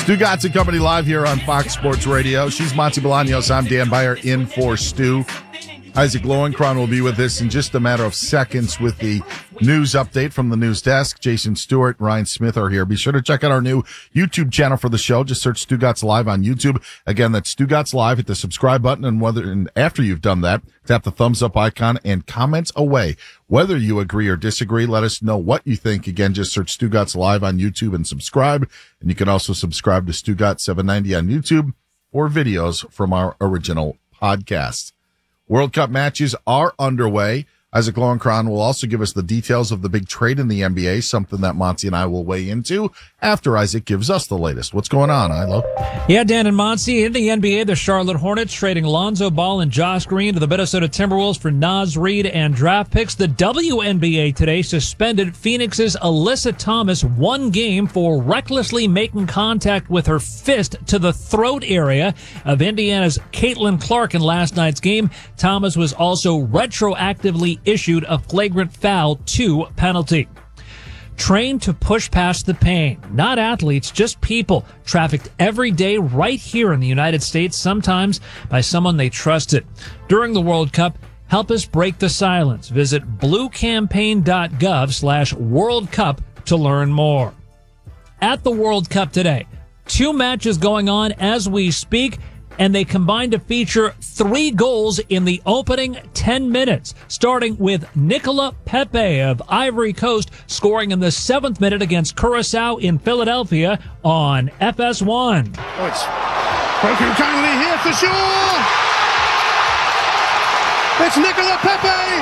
Stu Gatz and Company live here on Fox Sports Radio. She's Monty Bolaños. I'm Dan Beyer in for Stu. Isaac Lowenkron will be with us in just a matter of seconds with the news update from the news desk. Jason Stewart, Ryan Smith are here. Be sure to check out our new YouTube channel for the show. Just search Stu Gatz Live on YouTube. Again, that's Stu Gatz Live. Hit the subscribe button, and after you've done that, tap the thumbs up icon and comments away. Whether you agree or disagree, let us know what you think. Again, just search Stu Gatz Live on YouTube and subscribe. And you can also subscribe to Stu Gatz 790 on YouTube or videos from our original podcast. World Cup matches are underway. Isaac Lowenkron will also give us the details of the big trade in the NBA, something that Monty and I will weigh into after Isaac gives us the latest. What's going on, Ilo? Yeah, Dan and Monty, in the NBA, the Charlotte Hornets trading Lonzo Ball and Josh Green to the Minnesota Timberwolves for Naz Reid and draft picks. The WNBA today suspended Phoenix's Alyssa Thomas 1 game for recklessly making contact with her fist to the throat area of Indiana's Caitlin Clark in last night's game. Thomas was also retroactively issued a flagrant foul 2 penalty. Trained to push past the pain. Not athletes, just people trafficked every day right here in the United States, sometimes by someone they trusted. During the World Cup, help us break the silence. Visit bluecampaign.gov/World Cup to learn more. At the World Cup today, 2 matches going on as we speak, and they combined to feature 3 goals in the opening 10 minutes, starting with Nicola Pepe of Ivory Coast scoring in the 7th minute against Curacao in Philadelphia on FS1. Oh, it's broken kindly here for sure. It's Nicola Pepe.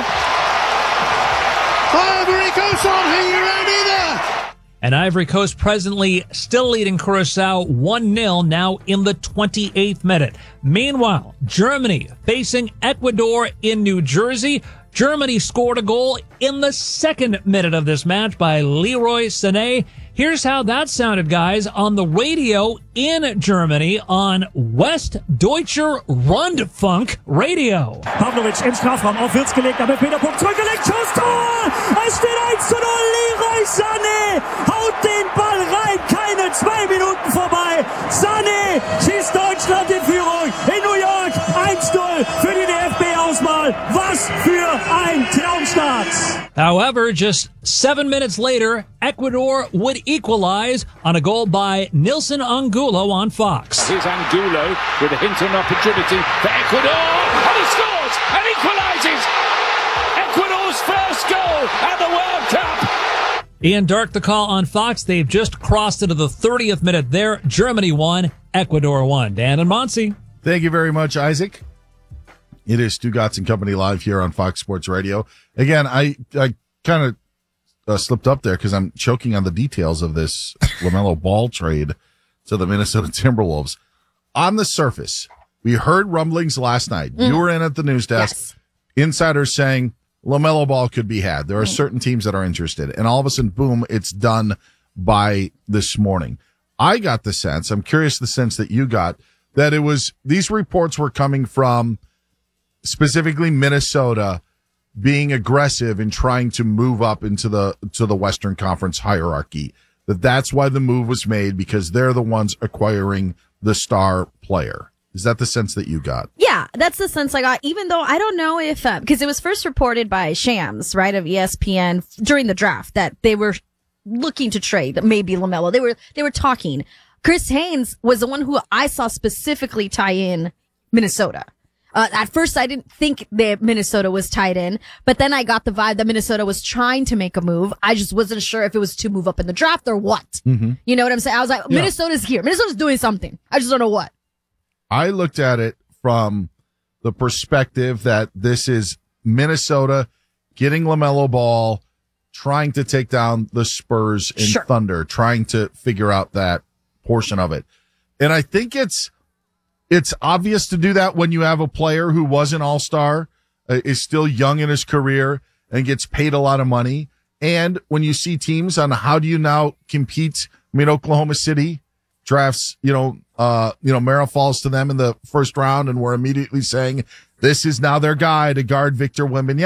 Ivory Coast aren't hanging around either. And Ivory Coast presently still leading Curacao 1-0 now in the 28th minute. Meanwhile, Germany facing Ecuador in New Jersey. Germany scored a goal in the 2nd minute of this match by Leroy Sané. Here's how that sounded, guys, on the radio in Germany on Westdeutscher Rundfunk Radio. Pavlovic im Strafraum, auf Wirtz gelegt, am Elfmeterpunkt zurückgelegt, Schuss, Tor! Es steht 1:0, Leroy Sané haut den Ball rein, keine 2 Minuten vorbei. Sané schießt Deutschland in Führung in New York, 1:0 für die DFB-Auswahl. Was für ein Traumstart! However, just 7 minutes later, Ecuador would equalize on a goal by Nilson Angulo on Fox. Here's Angulo with a hint of an opportunity for Ecuador, and he scores and equalizes. Ecuador's first goal at the World Cup. Ian Dark, the call on Fox. They've just crossed into the 30th minute there. Germany won, Ecuador won. Dan and Monty. Thank you very much, Isaac. It is Stu Gatz and Company live here on Fox Sports Radio. Again, I kind of slipped up there because I'm choking on the details of this LaMelo Ball trade to the Minnesota Timberwolves. On the surface, we heard rumblings last night. You were in at the news desk. Yes. Insiders saying LaMelo Ball could be had. There are certain teams that are interested. And all of a sudden, boom, it's done by this morning. I got the sense, I'm curious the sense that you got, that it was, these reports were coming from specifically Minnesota being aggressive in trying to move up into the Western Conference hierarchy. That's why the move was made, because they're the ones acquiring the star player. Is that the sense that you got? Yeah, that's the sense I got, even though I don't know if, because it was first reported by Shams, right, of ESPN during the draft that they were looking to trade maybe LaMelo. They were talking. Chris Haynes was the one who I saw specifically tie in Minnesota. At first, I didn't think that Minnesota was tied in, but then I got the vibe that Minnesota was trying to make a move. I just wasn't sure if it was to move up in the draft or what. Mm-hmm. You know what I'm saying? I was like, Minnesota's here. Minnesota's doing something. I just don't know what. I looked at it from the perspective that this is Minnesota getting LaMelo Ball, trying to take down the Spurs and Thunder, trying to figure out that portion of it. And I think it's obvious to do that when you have a player who was an all-star, is still young in his career, and gets paid a lot of money. And when you see teams on how do you now compete, I mean, Oklahoma City drafts, Merrill falls to them in the first round, and we're immediately saying this is now their guy to guard Victor Wembanyama.